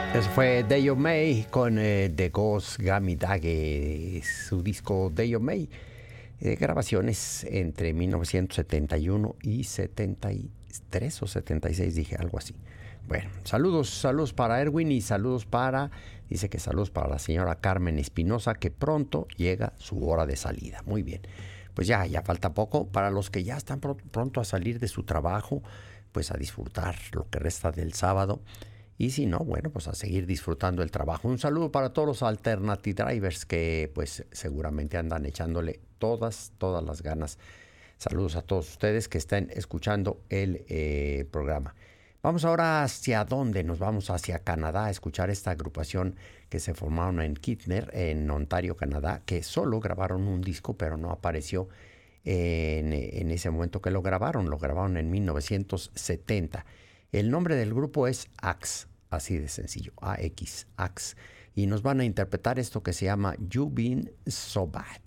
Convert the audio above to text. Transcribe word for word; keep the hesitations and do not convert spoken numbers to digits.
Eso fue Day of May con eh, The Ghost Gamidage, su disco Day of May, eh, grabaciones entre mil novecientos setenta y uno y setenta y tres o setenta y seis, dije algo así. Bueno, saludos, saludos para Erwin y saludos para, dice que saludos para la señora Carmen Espinosa, que pronto llega su hora de salida. Muy bien, pues ya, ya falta poco. Para los que ya están pr- pronto a salir de su trabajo, pues a disfrutar lo que resta del sábado. Y si no, bueno, pues a seguir disfrutando el trabajo. Un saludo para todos los Alternative Drivers que pues seguramente andan echándole todas, todas las ganas. Saludos a todos ustedes que estén escuchando el eh, programa. Vamos ahora hacia dónde, nos vamos hacia Canadá a escuchar esta agrupación que se formaron en Kitchener, en Ontario, Canadá, que solo grabaron un disco, pero no apareció en, en ese momento que lo grabaron. Lo grabaron en mil novecientos setenta. El nombre del grupo es Axe, así de sencillo, A X, Axe. Y nos van a interpretar esto que se llama You Been So Bad.